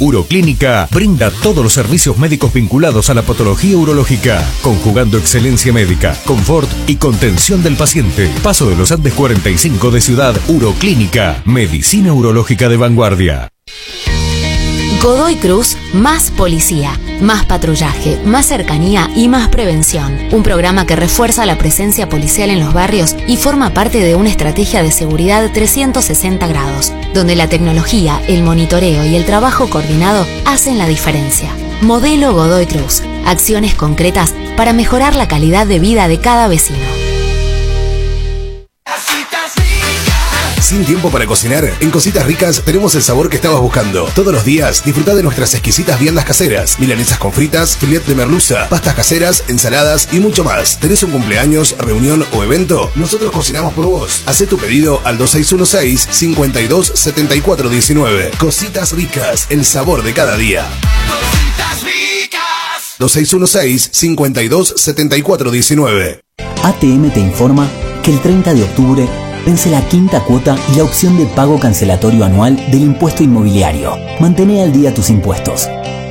Uroclínica brinda todos los servicios médicos vinculados a la patología urológica, conjugando excelencia médica, confort y contención del paciente. Paso de los Andes 45 de Ciudad. Uroclínica, medicina urológica de vanguardia. Godoy Cruz, más policía, más patrullaje, más cercanía y más prevención. Un programa que refuerza la presencia policial en los barrios y forma parte de una estrategia de seguridad 360 grados, donde la tecnología, el monitoreo y el trabajo coordinado hacen la diferencia. Modelo Godoy Cruz. Acciones concretas para mejorar la calidad de vida de cada vecino. Sin tiempo para cocinar, en Cositas Ricas tenemos el sabor que estabas buscando. Todos los días disfruta de nuestras exquisitas viandas caseras, milanesas con fritas, filet de merluza, pastas caseras, ensaladas y mucho más. ¿Tenés un cumpleaños, reunión o evento? Nosotros cocinamos por vos. Hacé tu pedido al 2616-527419. Cositas Ricas, el sabor de cada día. Cositas Ricas. 2616-527419. ATM te informa que el 30 de octubre vence la quinta cuota y la opción de pago cancelatorio anual del impuesto inmobiliario. Mantén al día tus impuestos.